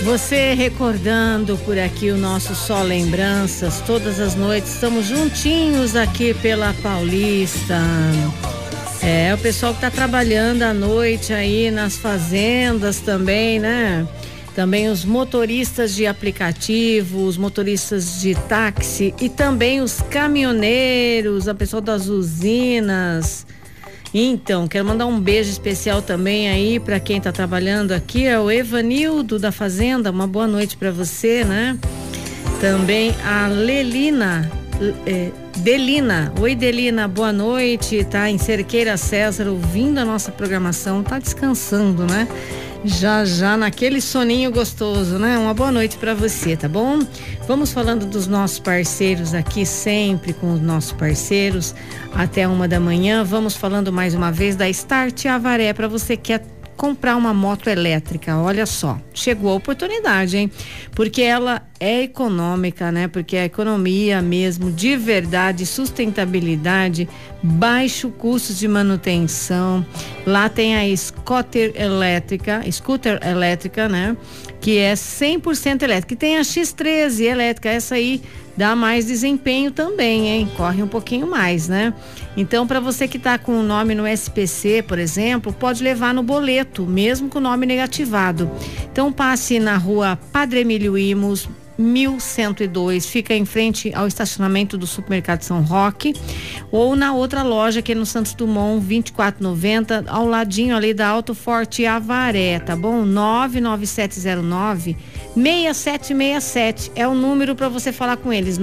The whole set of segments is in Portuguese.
Você recordando por aqui o nosso Só Lembranças, todas as noites estamos juntinhos aqui pela Paulista. O pessoal que tá trabalhando à noite aí nas fazendas também, né? Também os motoristas de aplicativo, os motoristas de táxi e também os caminhoneiros, a pessoa das usinas. Então, quero mandar um beijo especial também aí para quem tá trabalhando aqui, é o Evanildo da Fazenda, uma boa noite para você, né? Também a Delina. Oi, Delina, boa noite, tá em Cerqueira César ouvindo a nossa programação, tá descansando, né? Já naquele soninho gostoso, né? Uma boa noite para você, tá bom? Vamos falando dos nossos parceiros aqui, sempre com os nossos parceiros, até 1h. Vamos falando mais uma vez da Start Avaré, para você que quer comprar uma moto elétrica. Olha só, chegou a oportunidade, hein? Porque ela é econômica, né? Porque a economia mesmo, de verdade, sustentabilidade, baixo custo de manutenção. Lá tem a scooter elétrica, né? Que é 100% elétrica. E tem a X13 elétrica, essa aí dá mais desempenho também, hein? Corre um pouquinho mais, né? Então, para você que tá com o nome no SPC, por exemplo, pode levar no boleto, mesmo com o nome negativado. Então, passe na rua Padre Emílio Imos, 1102, fica em frente ao estacionamento do Supermercado São Roque, ou na outra loja que é no Santos Dumont 2490, ao ladinho ali da Alto Forte Avaré, tá bom? 99709 6767 é o número para você falar com eles,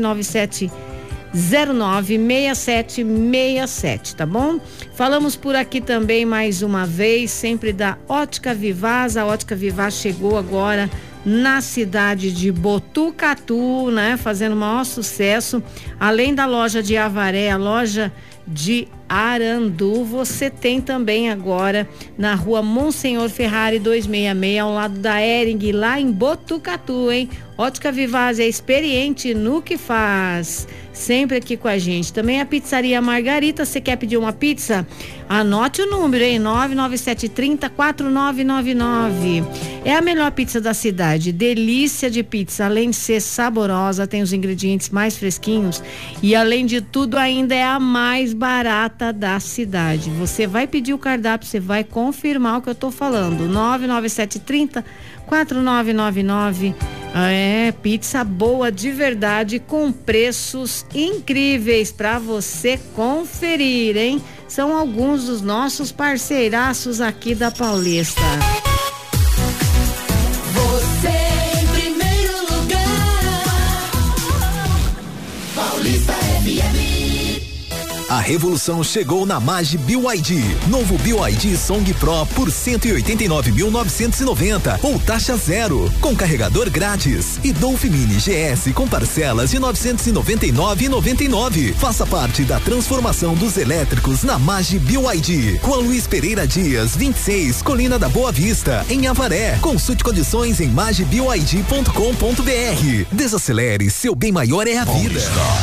997096767, tá bom? Falamos por aqui também mais uma vez, sempre da Ótica Vivaz. A Ótica Vivaz chegou agora na cidade de Botucatu, né? Fazendo o maior sucesso. Além da loja de Avaré, a loja de Arandu, você tem também agora na rua Monsenhor Ferrari 266, ao lado da Ering, lá em Botucatu, hein? Ótica Vivaz é experiente no que faz, sempre aqui com a gente. Também a Pizzaria Margarita, você quer pedir uma pizza? Anote o número, hein? 99730-4999. É a melhor pizza da cidade, delícia de pizza, além de ser saborosa, tem os ingredientes mais fresquinhos e além de tudo ainda é a mais barata da cidade. Você vai pedir o cardápio, você vai confirmar o que eu tô falando. 99730-4999. Pizza boa de verdade com preços incríveis para você conferir, hein? São alguns dos nossos parceiraços aqui da Paulista. Você em primeiro lugar. Paulista FM. A revolução chegou na Mage BYD. Novo BYD Song Pro por 189.990 ou taxa zero, com carregador grátis. E Dolph Mini GS com parcelas de 999,99. Faça parte da transformação dos elétricos na Mage BYD. Com a Luiz Pereira Dias, 26, Colina da Boa Vista, em Avaré. Consulte condições em magebyd.com.br. Desacelere, seu bem maior é a vida.